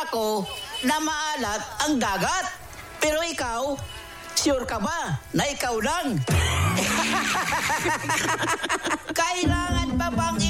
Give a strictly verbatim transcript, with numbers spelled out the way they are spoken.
ako na maalat ang dagat. Pero ikaw, sure ka ba na ikaw lang? Kailangan pa bang